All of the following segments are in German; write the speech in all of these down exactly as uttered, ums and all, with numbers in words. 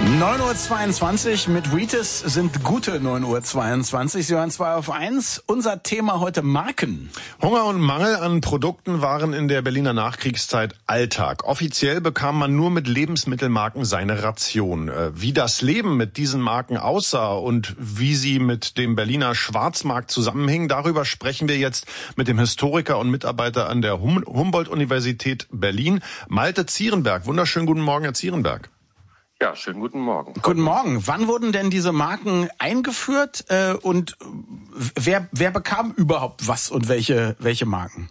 neun Uhr zweiundzwanzig mit Wheaties sind gute neun Uhr zweiundzwanzig. Sie hören zwei auf eins. Unser Thema heute Marken. Hunger und Mangel an Produkten waren in der Berliner Nachkriegszeit Alltag. Offiziell bekam man nur mit Lebensmittelmarken seine Ration. Wie das Leben mit diesen Marken aussah und wie sie mit dem Berliner Schwarzmarkt zusammenhingen, darüber sprechen wir jetzt mit dem Historiker und Mitarbeiter an der hum- Humboldt-Universität Berlin, Malte Zierenberg. Wunderschönen guten Morgen, Herr Zierenberg. Ja, schönen guten Morgen. Guten Morgen. Wann wurden denn diese Marken eingeführt äh, und wer wer bekam überhaupt was und welche welche Marken?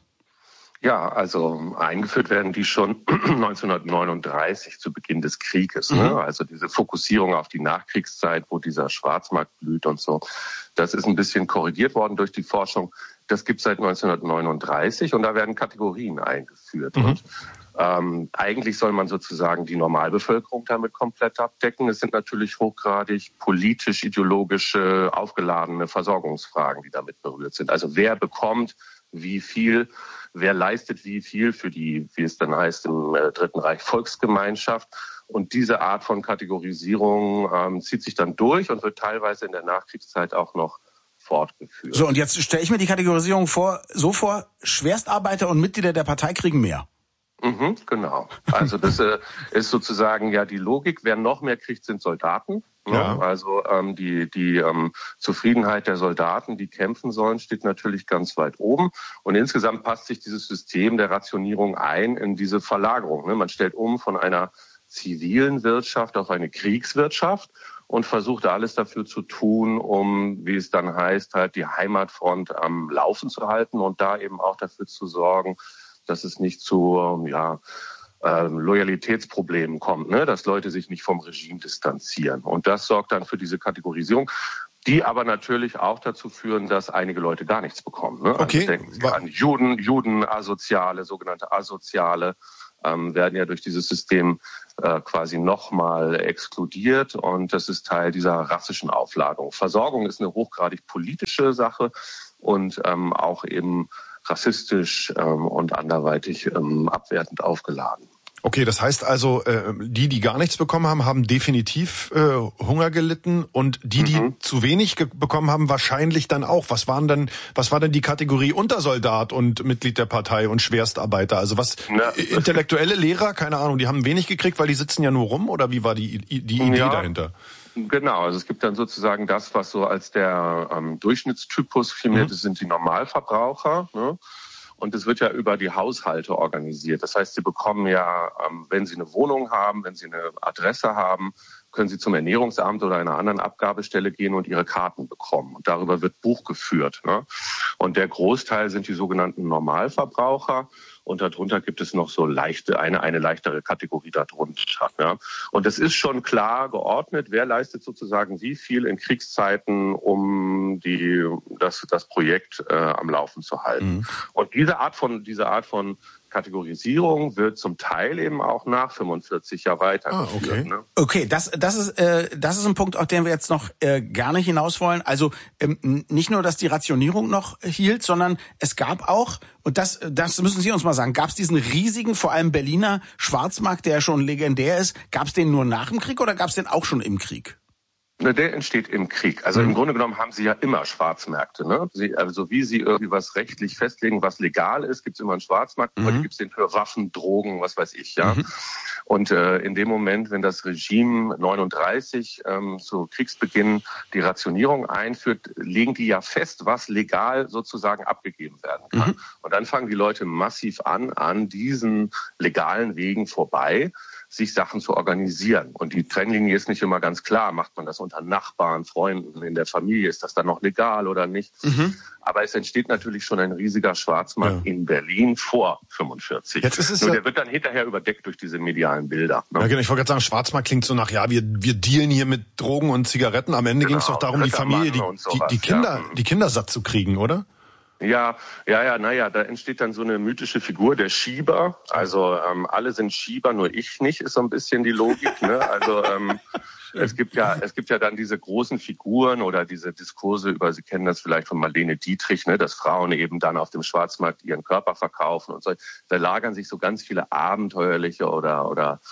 Ja, also eingeführt werden die schon neunzehnhundertneununddreißig zu Beginn des Krieges. Mhm. Ne? Also diese Fokussierung auf die Nachkriegszeit, wo dieser Schwarzmarkt blüht und so, das ist ein bisschen korrigiert worden durch die Forschung. Das gibt es seit neunzehnhundertneununddreißig und da werden Kategorien eingeführt. Mhm. Und Ähm, eigentlich soll man sozusagen die Normalbevölkerung damit komplett abdecken. Es sind natürlich hochgradig politisch, ideologische, aufgeladene Versorgungsfragen, die damit berührt sind. Also wer bekommt wie viel, wer leistet wie viel für die, wie es dann heißt im äh, Dritten Reich, Volksgemeinschaft. Und diese Art von Kategorisierung ähm, zieht sich dann durch und wird teilweise in der Nachkriegszeit auch noch fortgeführt. So, und jetzt stelle ich mir die Kategorisierung vor, so vor, Schwerstarbeiter und Mitglieder der Partei kriegen mehr. Mhm, genau. Also das äh, ist sozusagen ja die Logik. Wer noch mehr kriegt, sind Soldaten. Ja. Also ähm, die die ähm, Zufriedenheit der Soldaten, die kämpfen sollen, steht natürlich ganz weit oben. Und insgesamt passt sich dieses System der Rationierung ein in diese Verlagerung. Ne? Man stellt um von einer zivilen Wirtschaft auf eine Kriegswirtschaft und versucht alles dafür zu tun, um, wie es dann heißt, halt die Heimatfront am Laufen zu halten und da eben auch dafür zu sorgen, dass es nicht zu ja, äh, Loyalitätsproblemen kommt, ne? Dass Leute sich nicht vom Regime distanzieren. Und das sorgt dann für diese Kategorisierung, die aber natürlich auch dazu führen, dass einige Leute gar nichts bekommen. Ne? Okay. Also denken Sie an Juden, Juden, Asoziale, sogenannte Asoziale, ähm, werden ja durch dieses System äh, quasi nochmal exkludiert. Und das ist Teil dieser rassischen Aufladung. Versorgung ist eine hochgradig politische Sache und ähm, auch eben rassistisch ähm, und anderweitig ähm, abwertend aufgeladen. Okay, das heißt also, äh, die, die gar nichts bekommen haben, haben definitiv äh, Hunger gelitten und die, die mhm. zu wenig ge- bekommen haben, wahrscheinlich dann auch. Was waren denn, was war denn die Kategorie Untersoldat und Mitglied der Partei und Schwerstarbeiter? Also was, Na, intellektuelle Lehrer, keine Ahnung, die haben wenig gekriegt, weil die sitzen ja nur rum, oder wie war die, die Idee ja. dahinter? Genau, also es gibt dann sozusagen das, was so als der ähm, Durchschnittstypus firmiert ist, mhm. sind die Normalverbraucher. Ne? Und es wird ja über die Haushalte organisiert. Das heißt, sie bekommen ja, ähm, wenn sie eine Wohnung haben, wenn sie eine Adresse haben, können sie zum Ernährungsamt oder einer anderen Abgabestelle gehen und ihre Karten bekommen. Und darüber wird Buch geführt. Ne? Und der Großteil sind die sogenannten Normalverbraucher. Und darunter gibt es noch so leichte, eine, eine leichtere Kategorie darunter. Ja. Und es ist schon klar geordnet, wer leistet sozusagen wie viel in Kriegszeiten, um die, das, das Projekt äh, am Laufen zu halten. Mhm. Und diese Art von, diese Art von Kategorisierung wird zum Teil eben auch nach fünfundvierzig ja weitergeführt. Ah, okay, ne? okay, das das ist äh, das ist ein Punkt, auf den wir jetzt noch äh, gerne hinaus wollen. Also ähm, nicht nur, dass die Rationierung noch hielt, sondern es gab auch, und das das müssen Sie uns mal sagen, gab es diesen riesigen, vor allem Berliner Schwarzmarkt, der ja schon legendär ist, gab es den nur nach dem Krieg oder gab es den auch schon im Krieg? Der entsteht im Krieg. Also mhm. im Grunde genommen haben sie ja immer Schwarzmärkte. Ne? Sie, also wie sie irgendwie was rechtlich festlegen, was legal ist, gibt es immer einen Schwarzmarkt. Mhm. Heute gibt es den für Waffen, Drogen, was weiß ich. Ja. Mhm. Und äh, in dem Moment, wenn das Regime neununddreißig ähm, zu Kriegsbeginn die Rationierung einführt, legen die ja fest, was legal sozusagen abgegeben werden kann. Mhm. Und dann fangen die Leute massiv an, an diesen legalen Wegen vorbei, sich Sachen zu organisieren. Und die Trennlinie ist nicht immer ganz klar. Macht man das unter Nachbarn, Freunden, in der Familie? Ist das dann noch legal oder nicht? Mhm. Aber es entsteht natürlich schon ein riesiger Schwarzmarkt ja. in Berlin vor fünfundvierzig. Jetzt ist es Nur ja, der wird dann hinterher überdeckt durch diese medialen Bilder. Ne? Ja, genau. Ich wollte gerade sagen, Schwarzmarkt klingt so nach, ja, wir, wir dealen hier mit Drogen und Zigaretten. Am Ende genau, ging es doch darum, die Familie, die, die, die Kinder, ja. die Kinder satt zu kriegen, oder? Ja, ja, ja, naja, da entsteht dann so eine mythische Figur, der Schieber. Also ähm, alle sind Schieber, nur ich nicht, ist so ein bisschen die Logik. Ne? Also ähm, es gibt ja, es gibt ja dann diese großen Figuren oder diese Diskurse über, Sie kennen das vielleicht von Marlene Dietrich, ne, dass Frauen eben dann auf dem Schwarzmarkt ihren Körper verkaufen und so. Da lagern sich so ganz viele abenteuerliche oder oder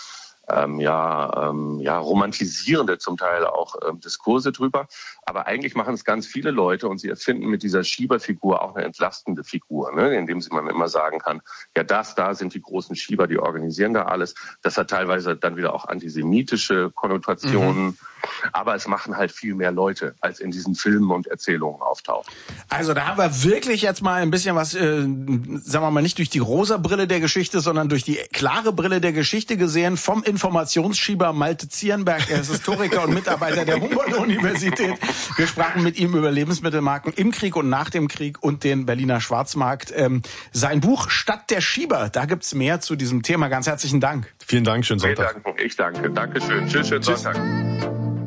ähm, ja, ähm, ja, romantisierende zum Teil auch ähm, Diskurse drüber. Aber eigentlich machen es ganz viele Leute und sie erfinden mit dieser Schieberfigur auch eine entlastende Figur, ne? Indem sie man immer sagen kann, ja, das da sind die großen Schieber, die organisieren da alles. Das hat teilweise dann wieder auch antisemitische Konnotationen. Mhm. Aber es machen halt viel mehr Leute, als in diesen Filmen und Erzählungen auftauchen. Also da haben wir wirklich jetzt mal ein bisschen was, äh, sagen wir mal, nicht durch die rosa Brille der Geschichte, sondern durch die klare Brille der Geschichte gesehen. Vom Informationsschieber Malte Zierenberg, er ist Historiker und Mitarbeiter der Humboldt-Universität. Wir sprachen mit ihm über Lebensmittelmarken im Krieg und nach dem Krieg und den Berliner Schwarzmarkt. Ähm, sein Buch Stadt der Schieber, da gibt's mehr zu diesem Thema. Ganz herzlichen Dank. Vielen Dank, schönen Sonntag. Ich danke, ich danke. Dankeschön. Tschüss, schönen Sonntag.